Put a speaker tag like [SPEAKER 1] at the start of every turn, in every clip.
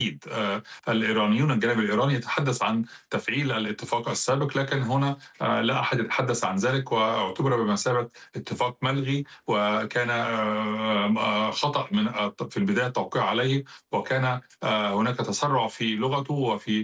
[SPEAKER 1] الإيرانيون الجانب الإيراني يتحدث عن تفعيل الاتفاق السابق، لكن هنا لا أحد يتحدث عن ذلك، واعتبر بمثابة اتفاق ملغي، وكان خطأ في البداية التوقيع عليه، وكان هناك تسرع في لغته وفي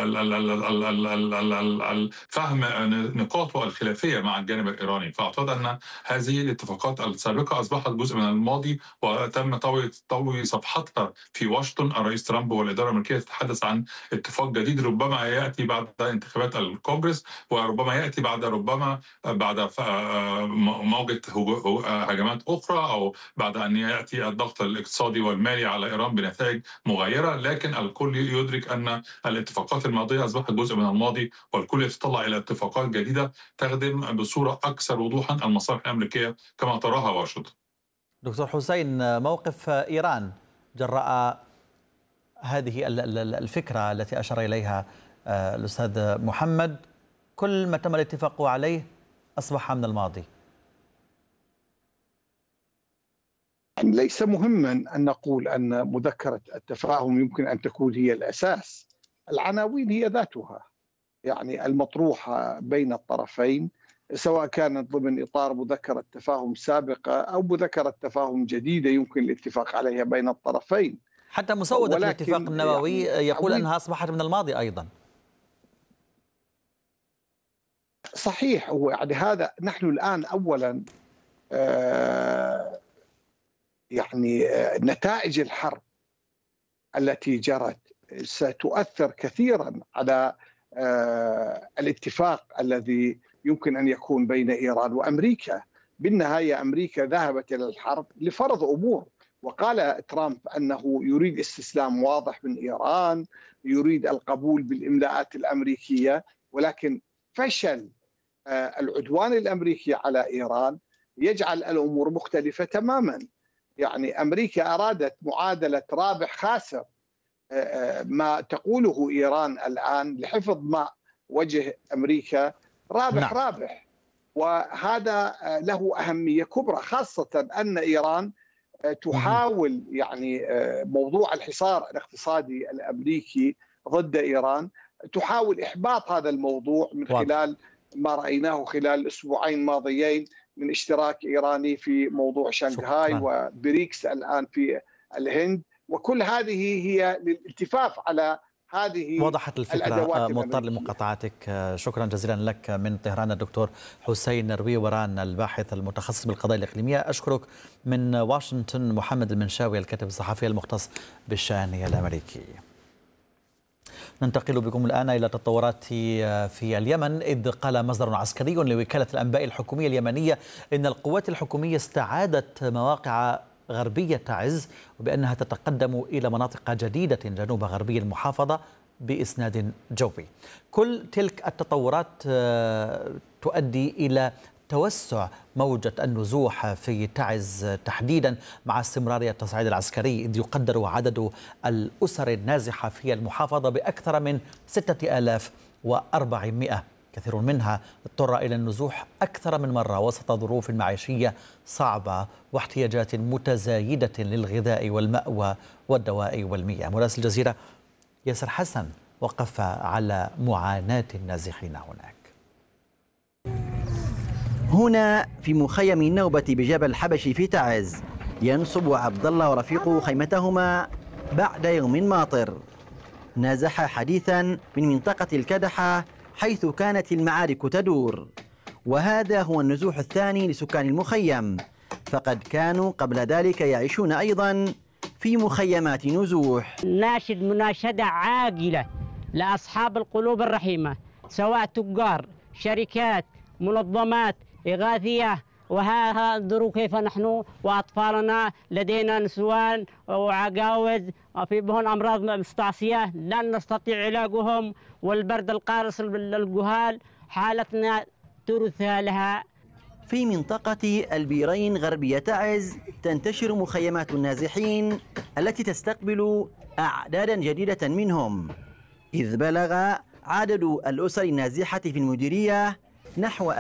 [SPEAKER 1] فهم نقاطه الخلافية مع الجانب الإيراني. فأعتقد أن هذه الاتفاقات السابقة أصبحت جزء من الماضي، وتم طوي صفحتها في واشنطن. الرئيس ترامب والإدارة الأمريكية تتحدث عن اتفاق جديد ربما يأتي بعد انتخابات الكونغرس، وربما يأتي بعد موجة هجمات أخرى، أو بعد أن يأتي الضغط الاقتصادي والمالي على إيران بنتائج مغايرة. لكن الكل يدرك أن الاتفاقات الماضية أصبحت جزء من الماضي، والكل يتطلع إلى اتفاقات جديدة تخدم بصورة أكثر وضوحا المصالح الأمريكية كما تراها واشنطن.
[SPEAKER 2] دكتور حسين، موقف إيران جراء هذه الفكرة التي أشار إليها الأستاذ محمد، كل ما تم الاتفاق عليه أصبح من الماضي.
[SPEAKER 3] ليس مهما أن نقول أن مذكرة التفاهم يمكن أن تكون هي الأساس، العناوين هي ذاتها يعني المطروحة بين الطرفين، سواء كانت ضمن إطار مذكرة تفاهم سابقة أو مذكرة تفاهم جديدة يمكن الاتفاق عليها بين الطرفين.
[SPEAKER 2] حتى مسودة الاتفاق النووي يعني يقول أنها أصبحت من الماضي أيضا.
[SPEAKER 3] صحيح، هو يعني هذا نحن الآن أولا يعني نتائج الحرب التي جرت ستؤثر كثيرا على الاتفاق الذي يمكن أن يكون بين إيران وأمريكا. بالنهاية أمريكا ذهبت إلى الحرب لفرض أمور، وقال ترامب أنه يريد استسلام واضح من إيران، يريد القبول بالإملاءات الأمريكية، ولكن فشل العدوان الأمريكي على إيران يجعل الأمور مختلفة تماما. يعني أمريكا أرادت معادلة رابح خاسر، ما تقوله إيران الآن لحفظ ما وجه أمريكا رابح رابح، وهذا له أهمية كبرى، خاصة أن إيران تحاول يعني موضوع الحصار الاقتصادي الأمريكي ضد إيران، تحاول إحباط هذا الموضوع من خلال ما رأيناه خلال الأسبوعين الماضيين من اشتراك إيراني في موضوع شنغهاي وبريكس الآن في الهند، وكل هذه هي للالتفاف على هذه
[SPEAKER 2] وضحت الفكرة. مضطر لمقاطعتك، شكرا جزيلا لك من طهران الدكتور حسين رويوران الباحث المتخصص بالقضايا الإقليمية. أشكرك من واشنطن محمد المنشاوي الكاتب الصحفي المختص بالشأن الأمريكي. ننتقل بكم الآن إلى تطورات في اليمن، إذ قال مصدر عسكري لوكالة الأنباء الحكومية اليمنية إن القوات الحكومية استعادت مواقع غربية تعز، وبأنها تتقدم إلى مناطق جديدة جنوب غربي المحافظة بإسناد جوي. كل تلك التطورات تؤدي إلى توسع موجة النزوح في تعز تحديدا مع استمرار التصعيد العسكري، إذ يقدر عدد الأسر النازحة في المحافظة بأكثر من 6400. كثير منها اضطر إلى النزوح أكثر من مرة وسط ظروف معيشية صعبة واحتياجات متزايدة للغذاء والمأوى والدواء والمياه. مراسل الجزيرة ياسر حسن وقف على معاناة النازحين هناك.
[SPEAKER 4] هنا في مخيم النوبة بجبل حبشي في تعز، ينصب عبد الله ورفيقه خيمتهما بعد يوم ماطر. نازح حديثا من منطقة الكدحة حيث كانت المعارك تدور، وهذا هو النزوح الثاني لسكان المخيم، فقد كانوا قبل ذلك يعيشون أيضا في مخيمات نزوح.
[SPEAKER 5] ناشد مناشدة عاجلة لأصحاب القلوب الرحيمة، سواء تجار، شركات، منظمات إغاثية، وها انظروا كيف نحن وأطفالنا لدينا نسوان وعجاوز في بهن أمراض مستعصية لن نستطيع علاجهم، والبرد القارس للجهال حالتنا ترثى لها.
[SPEAKER 4] في منطقة البيرين غربية تعز تنتشر مخيمات النازحين التي تستقبل أعدادا جديدة منهم، إذ بلغ عدد الأسر النازحة في المديرية نحو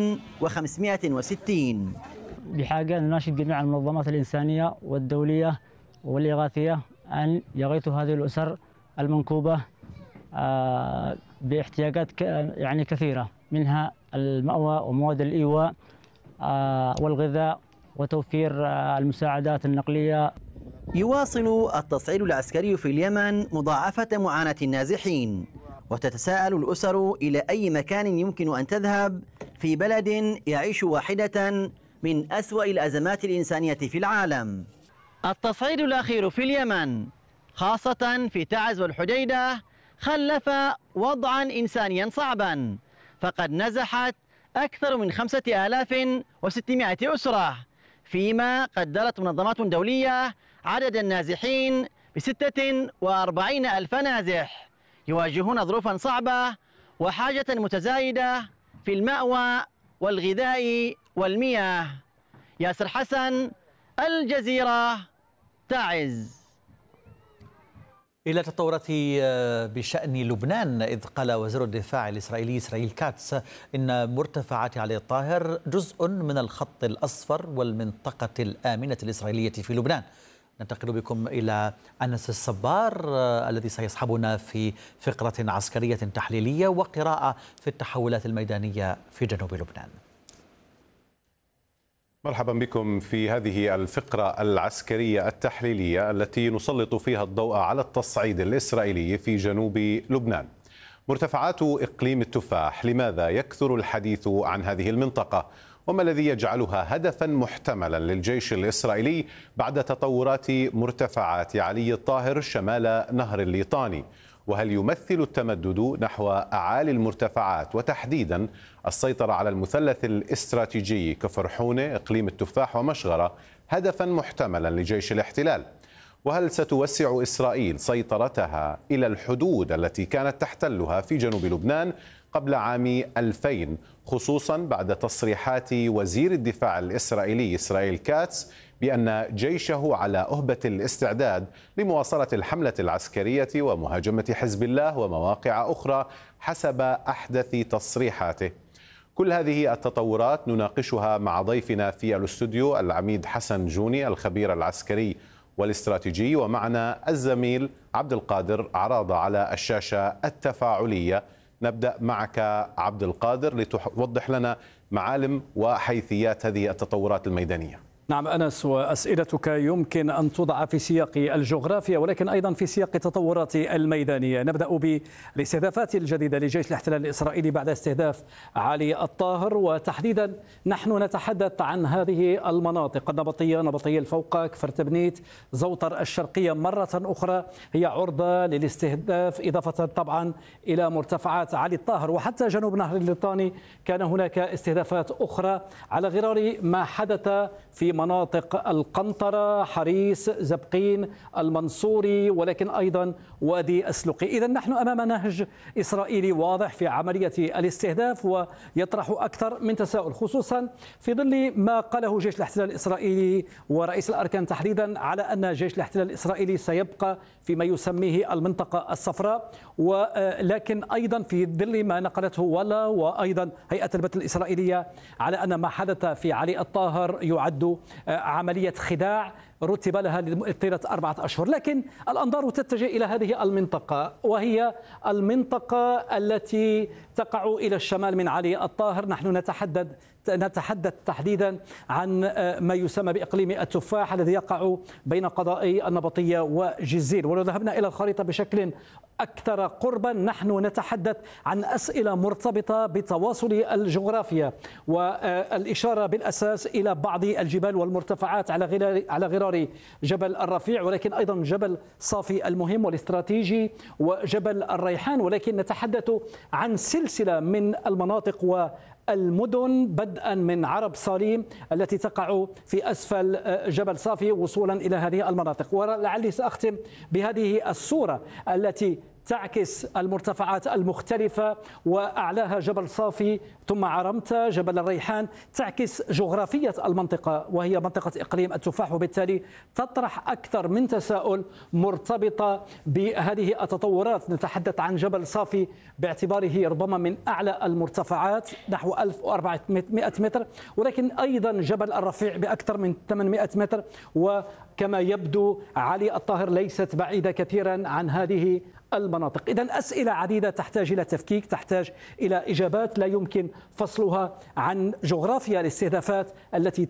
[SPEAKER 4] 1560.
[SPEAKER 5] بحاجة نناشد جميع المنظمات الإنسانية والدولية والإغاثية أن يغيثوا هذه الأسر المنكوبة باحتياجات يعني كثيرة، منها المأوى ومواد الإيواء والغذاء وتوفير المساعدات النقلية.
[SPEAKER 4] يواصل التصعيد العسكري في اليمن مضاعفة معاناة النازحين، وتتساءل الأسر إلى أي مكان يمكن أن تذهب في بلد يعيش واحدة من أسوأ الأزمات الإنسانية في العالم. التصعيد الأخير في اليمن خاصة في تعز والحديدة خلف وضعا إنسانيا صعبا، فقد نزحت أكثر من 5600 أسرة، فيما قدرت منظمات دولية عدد النازحين ب46 ألف نازح يواجهون ظروفا صعبة وحاجة متزايدة في المأوى والغذاء والمياه. ياسر حسن، الجزيرة، تعز.
[SPEAKER 2] إلى تطورات بشأن لبنان، إذ قال وزير الدفاع الإسرائيلي إسرائيل كاتس إن مرتفعات علي الطاهر جزء من الخط الأصفر والمنطقة الآمنة الإسرائيلية في لبنان. ننتقل بكم إلى أنس الصبار الذي سيصحبنا في فقرة عسكرية تحليلية وقراءة في التحولات الميدانية في جنوب لبنان.
[SPEAKER 6] مرحبا بكم في هذه الفقرة العسكرية التحليلية التي نسلط فيها الضوء على التصعيد الإسرائيلي في جنوب لبنان. مرتفعات إقليم التفاح، لماذا يكثر الحديث عن هذه المنطقة؟ وما الذي يجعلها هدفا محتملا للجيش الإسرائيلي بعد تطورات مرتفعات علي الطاهر شمال نهر الليطاني؟ وهل يمثل التمدد نحو أعالي المرتفعات وتحديدا السيطرة على المثلث الاستراتيجي كفرحونة، إقليم التفاح ومشغرة هدفا محتملا لجيش الاحتلال؟ وهل ستوسع إسرائيل سيطرتها إلى الحدود التي كانت تحتلها في جنوب لبنان قبل عام 2000، خصوصا بعد تصريحات وزير الدفاع الإسرائيلي إسرائيل كاتس بأن جيشه على أهبة الاستعداد لمواصلة الحملة العسكرية ومهاجمة حزب الله ومواقع أخرى حسب أحدث تصريحاته؟ كل هذه التطورات نناقشها مع ضيفنا في الاستوديو العميد حسن جوني الخبير العسكري والاستراتيجي، ومعنا الزميل عبد القادر عراضة على الشاشة التفاعلية. نبدأ معك عبد القادر لتوضح لنا معالم وحيثيات هذه التطورات الميدانية.
[SPEAKER 7] نعم أنس، وأسئلتك يمكن أن توضع في سياق الجغرافيا ولكن أيضا في سياق التطورات الميدانية. نبدأ بالاستهدافات الجديدة لجيش الاحتلال الإسرائيلي بعد استهداف علي الطاهر، وتحديدا نحن نتحدث عن هذه المناطق النبطية، نبطية الفوقة، كفر تبنيت، زوطر الشرقية مرة أخرى هي عرضة للاستهداف، إضافة طبعا إلى مرتفعات علي الطاهر. وحتى جنوب نهر الليطاني كان هناك استهدافات أخرى على غرار ما حدث في مناطق القنطرة، حريس، زبقين، المنصوري، ولكن أيضا وادي السلوقي. إذا نحن أمام نهج إسرائيلي واضح في عملية الاستهداف ويطرح أكثر من تساؤل، خصوصا في ظل ما قاله جيش الاحتلال الإسرائيلي ورئيس الأركان تحديدا على أن جيش الاحتلال الإسرائيلي سيبقى فيما يسميه المنطقة الصفراء، ولكن أيضا في ظل ما نقلته ولا وأيضا هيئة البتل الإسرائيلية على أن ما حدث في علي الطاهر يعد عملية خداع رتب لها طيلة 4 أشهر. لكن الأنظار تتجه إلى هذه المنطقة، وهي المنطقة التي تقع إلى الشمال من علي الطاهر. نحن نتحدث تحديدا عن ما يسمى بإقليم التفاح الذي يقع بين قضائي النبطية وجزير. ولو ذهبنا إلى الخريطة بشكل أكثر قربا نحن نتحدث عن أسئلة مرتبطة بتواصل الجغرافيا والإشارة بالأساس إلى بعض الجبال والمرتفعات على غرار جبل الرفيع، ولكن أيضا جبل صافي المهم والاستراتيجي وجبل الريحان. ولكن نتحدث عن سلسلة من المناطق والمدن بدءا من عرب صاليم التي تقع في أسفل جبل صافي وصولا إلى هذه المناطق. ولعلي سأختم بهذه الصورة التي تعكس المرتفعات المختلفة وأعلاها جبل صافي ثم عرمتة جبل الريحان، تعكس جغرافية المنطقة وهي منطقة إقليم التفاح، وبالتالي تطرح أكثر من تساؤل مرتبطة بهذه التطورات. نتحدث عن جبل صافي باعتباره ربما من أعلى المرتفعات نحو 1400 متر، ولكن أيضا جبل الرفيع بأكثر من 800 متر، وكما يبدو علي الطاهر ليست بعيدة كثيرا عن هذه المناطق. إذن أسئلة عديدة تحتاج إلى تفكيك، تحتاج إلى إجابات لا يمكن فصلها عن جغرافيا الاستهدافات التي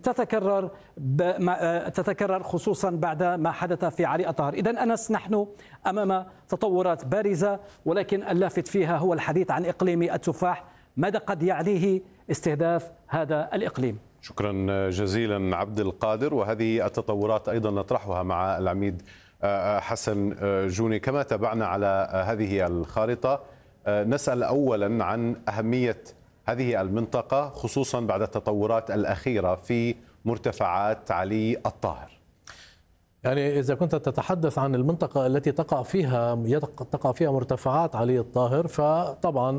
[SPEAKER 7] تتكرر خصوصا بعد ما حدث في علي الطاهر. إذن أنس، نحن أمام تطورات بارزة، ولكن اللافت فيها هو الحديث عن إقليم التفاح. ماذا قد يعنيه استهداف هذا الإقليم؟
[SPEAKER 6] شكرا جزيلا عبد القادر. وهذه التطورات أيضا نطرحها مع العميد حسن جوني. كما تابعنا على هذه الخارطة، نسأل أولا عن أهمية هذه المنطقة خصوصا بعد التطورات الأخيرة في مرتفعات علي الطاهر.
[SPEAKER 8] يعني إذا كنت تتحدث عن المنطقة التي تقع فيها مرتفعات علي الطاهر، فطبعا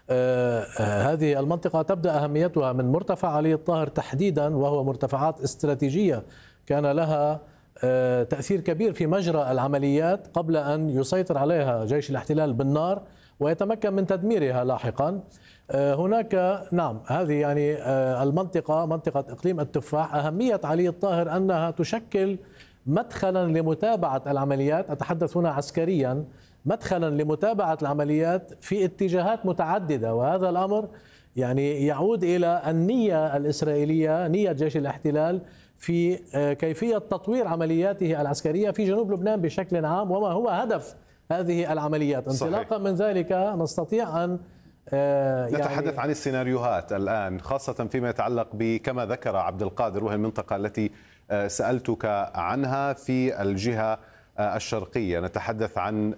[SPEAKER 8] هذه المنطقة تبدأ أهميتها من مرتفع علي الطاهر تحديدا، وهو مرتفعات استراتيجية كان لها تأثير كبير في مجرى العمليات قبل أن يسيطر عليها جيش الاحتلال بالنار ويتمكن من تدميرها لاحقا. هناك نعم هذه يعني المنطقة، منطقة إقليم التفاح، أهمية علي الطاهر أنها تشكل مدخلا لمتابعة العمليات، أتحدث هنا عسكريا، مدخلا لمتابعة العمليات في اتجاهات متعددة. وهذا الأمر يعني يعود إلى النية الإسرائيلية، نية جيش الاحتلال في كيفية تطوير عملياته العسكرية في جنوب لبنان بشكل عام، وما هو هدف هذه العمليات. انطلاقا من ذلك نستطيع أن
[SPEAKER 6] نتحدث عن السيناريوهات الآن، خاصة فيما يتعلق بكما ذكر عبد القادر، وهي المنطقة التي سألتك عنها في الجهة الشرقية. نتحدث عن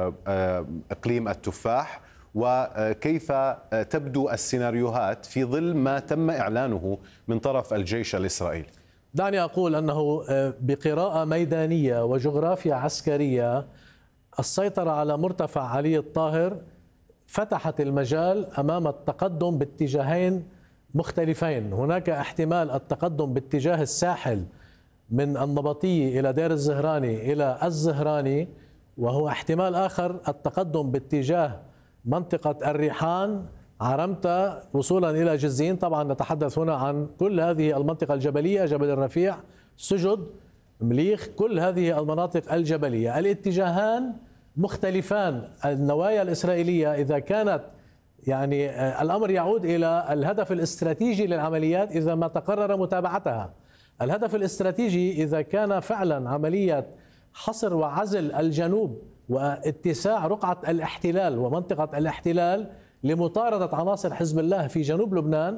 [SPEAKER 6] إقليم التفاح وكيف تبدو السيناريوهات في ظل ما تم إعلانه من طرف الجيش الإسرائيلي.
[SPEAKER 8] دعني أقول أنه بقراءة ميدانية وجغرافيا عسكرية، السيطرة على مرتفع علي الطاهر فتحت المجال أمام التقدم باتجاهين مختلفين. هناك احتمال التقدم باتجاه الساحل من النبطية إلى دير الزهراني إلى الزهراني، وهو احتمال آخر التقدم باتجاه منطقة الريحان عرمتة وصولا إلى جزين. طبعا نتحدث هنا عن كل هذه المنطقة الجبلية، جبل الرفيع، سجد، مليخ، كل هذه المناطق الجبلية. الاتجاهان مختلفان. النوايا الإسرائيلية إذا كانت يعني الأمر يعود إلى الهدف الاستراتيجي للعمليات إذا ما تقرر متابعتها. الهدف الاستراتيجي إذا كان فعلا عملية حصر وعزل الجنوب واتساع رقعة الاحتلال ومنطقة الاحتلال لمطاردة عناصر حزب الله في جنوب لبنان،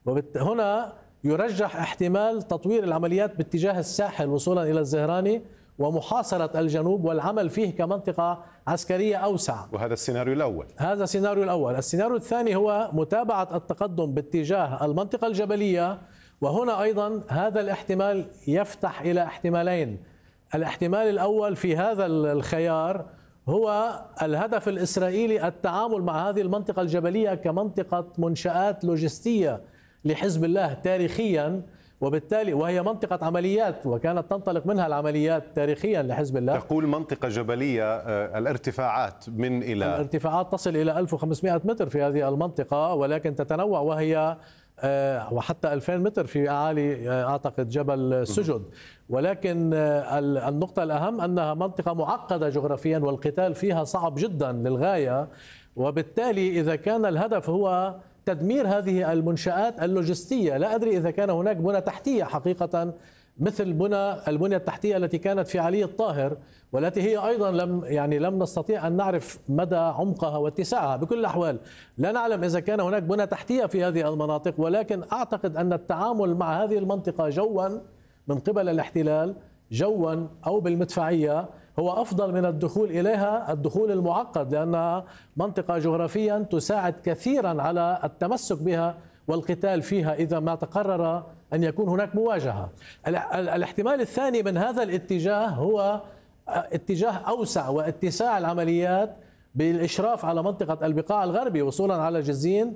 [SPEAKER 8] هنا يرجح احتمال تطوير العمليات باتجاه الساحل وصولا إلى الزهراني ومحاصرة الجنوب والعمل فيه كمنطقة عسكرية أوسع.
[SPEAKER 6] وهذا السيناريو الأول.
[SPEAKER 8] هذا السيناريو الأول. السيناريو الثاني هو متابعة التقدم باتجاه المنطقة الجبلية، وهنا أيضا هذا الاحتمال يفتح إلى احتمالين. الاحتمال الأول في هذا الخيار هو الهدف الإسرائيلي التعامل مع هذه المنطقة الجبلية كمنطقة منشآت لوجستية لحزب الله تاريخيا، وبالتالي وهي منطقة عمليات وكانت تنطلق منها العمليات تاريخيا لحزب الله.
[SPEAKER 6] تقول منطقة جبلية، الارتفاعات من إلى
[SPEAKER 8] الارتفاعات تصل إلى 1500 متر في هذه المنطقة، ولكن تتنوع وهي وحتى 2000 متر في أعالي أعتقد جبل السجد. ولكن النقطة الأهم أنها منطقة معقدة جغرافيا والقتال فيها صعب جدا للغاية، وبالتالي إذا كان الهدف هو تدمير هذه المنشآت اللوجستية، لا أدري إذا كان هناك بنى تحتية حقيقة مثل البنية التحتية التي كانت في علي الطاهر، والتي هي أيضا لم نستطيع أن نعرف مدى عمقها واتساعها. بكل الأحوال لا نعلم إذا كان هناك بنى تحتية في هذه المناطق، ولكن أعتقد أن التعامل مع هذه المنطقة جوا من قبل الاحتلال، جوا أو بالمدفعية، هو أفضل من الدخول إليها الدخول المعقد، لأنها منطقة جغرافيا تساعد كثيرا على التمسك بها والقتال فيها إذا ما تقرر أن يكون هناك مواجهة. الاحتمال الثاني من هذا الاتجاه هو اتجاه أوسع واتساع العمليات بالإشراف على منطقة البقاع الغربي وصولا على جزين،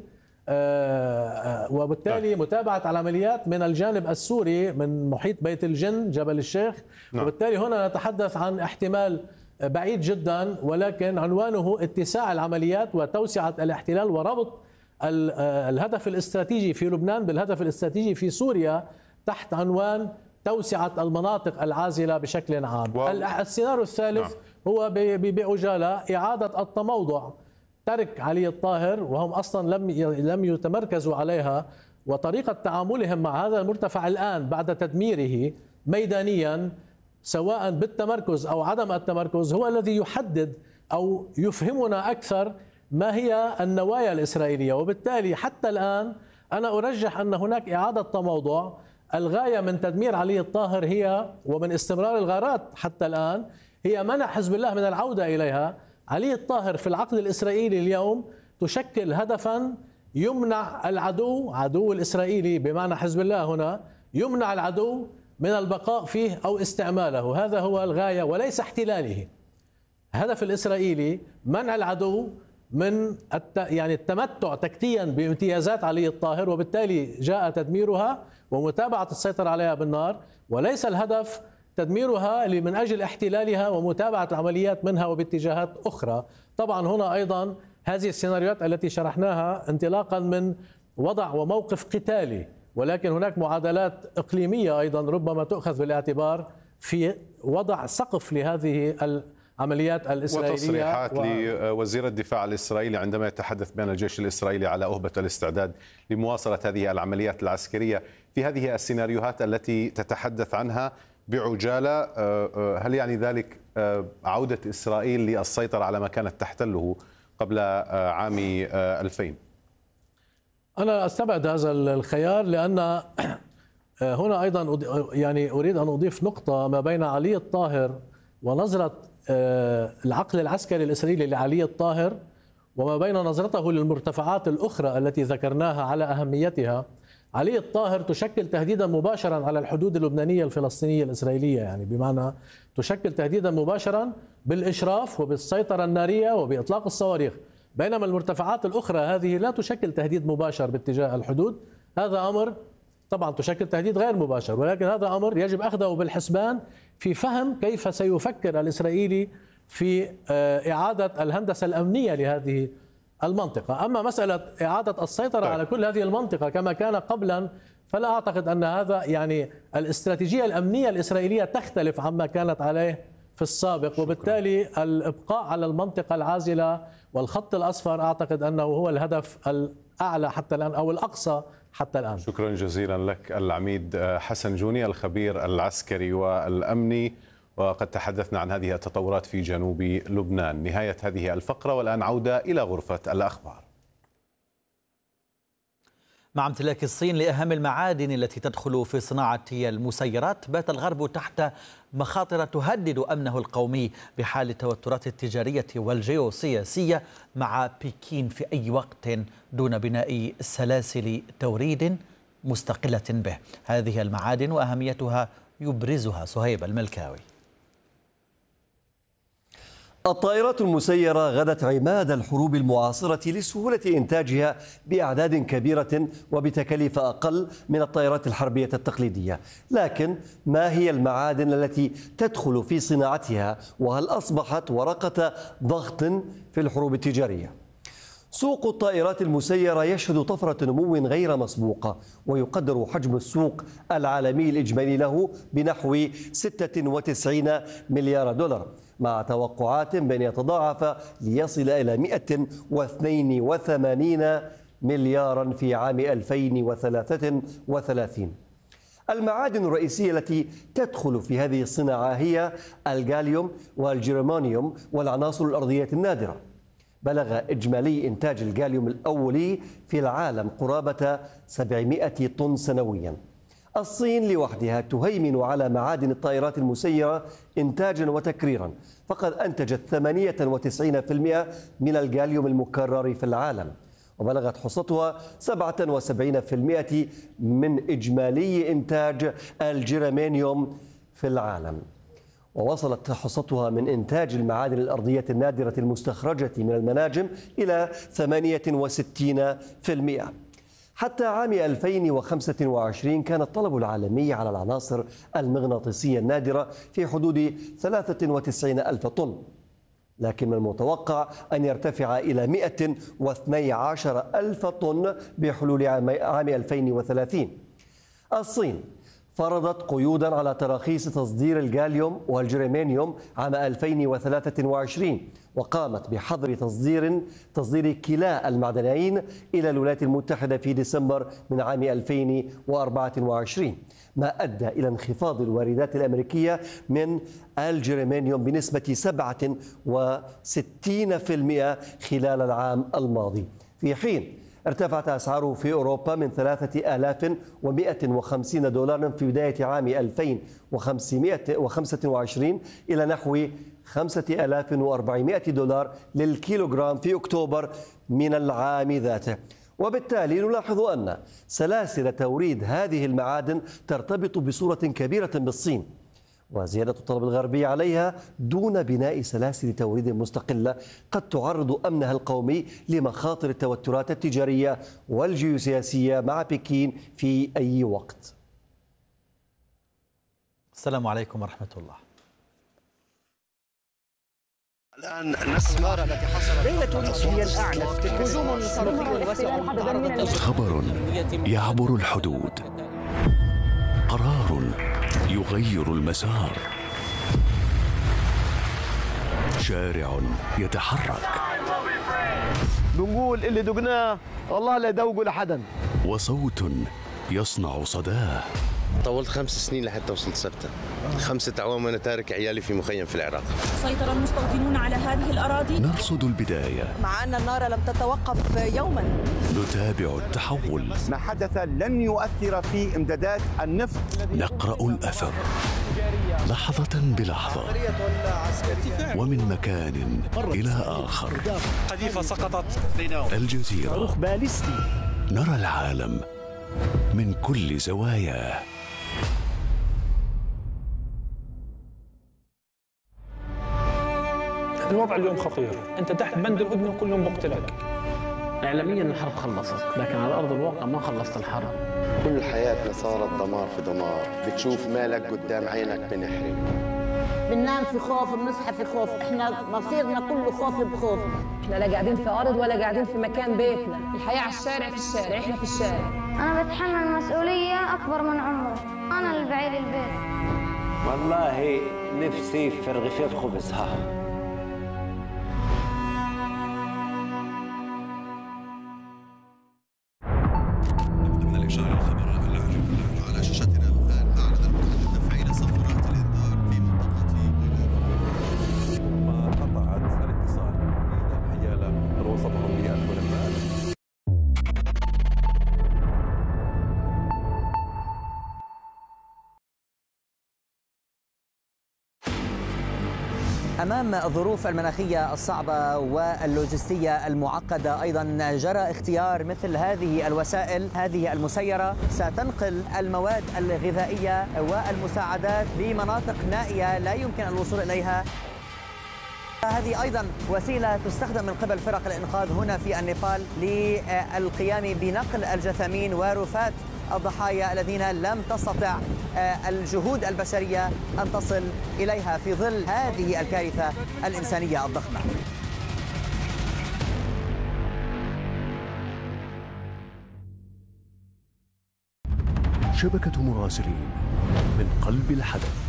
[SPEAKER 8] وبالتالي متابعة العمليات من الجانب السوري من محيط بيت الجن جبل الشيخ. وبالتالي هنا نتحدث عن احتمال بعيد جدا، ولكن عنوانه اتساع العمليات وتوسعة الاحتلال وربط الهدف الاستراتيجي في لبنان بالهدف الاستراتيجي في سوريا تحت عنوان توسعة المناطق العازلة بشكل عام. السيناريو الثالث هو بعجالة إعادة التموضع، ترك علي الطاهر، وهم أصلا لم يتمركزوا عليها، وطريقة تعاملهم مع هذا المرتفع الآن بعد تدميره ميدانيا سواء بالتمركز أو عدم التمركز هو الذي يحدد أو يفهمنا أكثر ما هي النوايا الإسرائيلية. وبالتالي حتى الآن أنا أرجح أن هناك إعادة تموضع. الغاية من تدمير علي الطاهر هي ومن استمرار الغارات حتى الآن هي منع حزب الله من العودة إليها. علي الطاهر في العقد الإسرائيلي اليوم تشكل هدفا يمنع العدو، عدو الإسرائيلي بمعنى حزب الله هنا، يمنع العدو من البقاء فيه أو استعماله. هذا هو الغاية وليس احتلاله. الهدف الإسرائيلي منع العدو من التمتع تكتيا بامتيازات علي الطاهر، وبالتالي جاء تدميرها ومتابعة السيطرة عليها بالنار، وليس الهدف تدميرها من أجل احتلالها ومتابعة العمليات منها وباتجاهات أخرى. طبعا هنا أيضا هذه السيناريوهات التي شرحناها انطلاقا من وضع وموقف قتالي، ولكن هناك معادلات إقليمية أيضا ربما تؤخذ بالاعتبار في وضع سقف لهذه العمليات الإسرائيلية.
[SPEAKER 6] وتصريحات لوزير الدفاع الإسرائيلي عندما يتحدث بأن الجيش الإسرائيلي على أهبة الاستعداد لمواصلة هذه العمليات العسكرية في هذه السيناريوهات التي تتحدث عنها بعجالة. هل يعني ذلك عودة إسرائيل للسيطرة على ما كانت تحتله قبل عام 2000؟
[SPEAKER 8] أنا أستبعد هذا الخيال، لأن هنا أيضا أريد أن أضيف نقطة ما بين علي الطاهر ونظرة العقل العسكري الإسرائيلي لعلي الطاهر وما بين نظرته للمرتفعات الأخرى التي ذكرناها على أهميتها. علي الطاهر تشكل تهديدا مباشرا على الحدود اللبنانية الفلسطينية الإسرائيلية، بمعنى تشكل تهديدا مباشرا بالإشراف وبالسيطرة النارية وبإطلاق الصواريخ، بينما المرتفعات الأخرى هذه لا تشكل تهديد مباشر باتجاه الحدود. هذا أمر طبعا تشكل تهديد غير مباشر، ولكن هذا أمر يجب أخذه بالحسبان في فهم كيف سيفكر الإسرائيلي في إعادة الهندسة الأمنية لهذه المنطقة. أما مسألة إعادة السيطرة على كل هذه المنطقة كما كان قبلا، فلا أعتقد أن هذا الاستراتيجية الأمنية الإسرائيلية تختلف عما كانت عليه في السابق، وبالتالي الإبقاء على المنطقة العازلة والخط الأصفر أعتقد أنه هو الهدف الأعلى حتى الآن أو الأقصى حتى الآن.
[SPEAKER 6] شكرا جزيلا لك العميد حسن جوني الخبير العسكري والأمني، وقد تحدثنا عن هذه التطورات في جنوب لبنان. نهاية هذه الفقرة، والآن عودة إلى غرفة الأخبار.
[SPEAKER 2] مع امتلاك الصين لأهم المعادن التي تدخل في صناعة المسيرات، بات الغرب تحت مخاطر تهدد أمنه القومي بحال التوترات التجارية والجيوسياسية مع بكين في أي وقت دون بناء سلاسل توريد مستقلة به. هذه المعادن وأهميتها يبرزها صهيب الملكاوي.
[SPEAKER 9] الطائرات المسيرة غدت عماد الحروب المعاصرة لسهولة إنتاجها بأعداد كبيرة وبتكاليف أقل من الطائرات الحربية التقليدية. لكن ما هي المعادن التي تدخل في صناعتها، وهل أصبحت ورقة ضغط في الحروب التجارية؟ سوق الطائرات المسيرة يشهد طفرة نمو غير مسبوقة، ويقدر حجم السوق العالمي الإجمالي له بنحو 96 مليار دولار، مع توقعات بأن يتضاعف ليصل إلى 182 مليارا في عام 2033. المعادن الرئيسية التي تدخل في هذه الصناعة هي الجاليوم والجيرمانيوم والعناصر الأرضية النادرة. بلغ إجمالي إنتاج الجاليوم الأولي في العالم قرابة 700 طن سنويا. الصين لوحدها تهيمن على معادن الطائرات المسيرة إنتاجا وتكريرا، فقد أنتجت 98% من الجاليوم المكرر في العالم، وبلغت حصتها 77% من إجمالي إنتاج الجيرمانيوم في العالم. ووصلت حصتها من إنتاج المعادن الأرضية النادرة المستخرجة من المناجم إلى 68%. حتى عام 2025 كان الطلب العالمي على العناصر المغناطيسية النادرة في حدود 93 ألف طن، لكن من المتوقع أن يرتفع إلى 112 ألف طن بحلول عام 2030. الصين فرضت قيودا على تراخيص تصدير الجاليوم والجريمانيوم عام 2023، وقامت بحظر تصدير كلا المعدنين إلى الولايات المتحدة في ديسمبر من عام 2024، ما أدى إلى انخفاض الواردات الأمريكية من الجريمانيوم بنسبة 67% خلال العام الماضي، في حين ارتفعت أسعاره في أوروبا من 3150 دولار في بداية عام 2025 إلى نحو 5400 دولار للكيلوغرام في أكتوبر من العام ذاته. وبالتالي نلاحظ أن سلاسل توريد هذه المعادن ترتبط بصورة كبيرة بالصين، وزيادة الطلب الغربي عليها دون بناء سلاسل توريد مستقلة قد تعرض أمنها القومي لمخاطر التوترات التجارية والجيوسياسية مع بكين في أي وقت.
[SPEAKER 2] السلام عليكم ورحمة الله.
[SPEAKER 10] الآن نسمع التي حصلت ليلة روسيا أعنف هجوم صاروخي.
[SPEAKER 11] خبر يعبر الحدود، قرار يغير المسار، شارع يتحرك،
[SPEAKER 10] بنقول اللي دقناه الله لا يدوقه لحدا،
[SPEAKER 11] وصوت يصنع صداه.
[SPEAKER 12] طولت 5 سنين لحتى وصلت سبتة، 5 أعوام وأنا تارك عيالي في مخيم في العراق.
[SPEAKER 13] سيطر المستوطنون على هذه الأراضي.
[SPEAKER 11] نرصد البداية
[SPEAKER 13] مع أن النار لم تتوقف يوما.
[SPEAKER 11] نتابع التحول.
[SPEAKER 10] ما حدث لن يؤثر في إمدادات النفط.
[SPEAKER 11] نقرأ الأثر لحظة بلحظة ومن مكان إلى آخر.
[SPEAKER 14] قذيفة سقطت.
[SPEAKER 11] الجزيرة، نرى العالم من كل زواياه.
[SPEAKER 14] الوضع اليوم خطير، أنت تحت بند الهدنة وكل يوم بقتلك.
[SPEAKER 15] إعلاميا الحرب خلصت، لكن على أرض الواقع ما خلصت الحرب.
[SPEAKER 12] كل حياتنا صارت دمار في دمار، بتشوف مالك قدام عينك بنحرق.
[SPEAKER 16] بننام في خوف، بنصحى في خوف، احنا مصيرنا كله خوف بخوف.
[SPEAKER 17] احنا لا قاعدين في أرض ولا قاعدين في مكان بيتنا، الحياة على الشارع، في الشارع، احنا في الشارع.
[SPEAKER 18] أنا بتحمل مسؤولية أكبر من عمري، أنا اللي بعيد البيت.
[SPEAKER 19] والله نفسي في رغيفين خبزها.
[SPEAKER 20] من الإشارة الخبر العاجل على شاشتنا الآن، أعلن المتحدث تفعيل صفارات الإنذار في منطقة ثم قطعت الاتصال حيال وصفهم بالحلفاء.
[SPEAKER 21] أمام الظروف المناخية الصعبة واللوجستية المعقدة أيضا جرى اختيار مثل هذه الوسائل، هذه المسيرة ستنقل المواد الغذائية والمساعدات لمناطق نائية لا يمكن الوصول إليها. هذه أيضا وسيلة تستخدم من قبل فرق الإنقاذ هنا في النيبال للقيام بنقل الجثامين ورفات الضحايا الذين لم تستطع الجهود البشرية أن تصل إليها في ظل هذه الكارثة الإنسانية الضخمة.
[SPEAKER 11] شبكة مراسلين من قلب الحدث.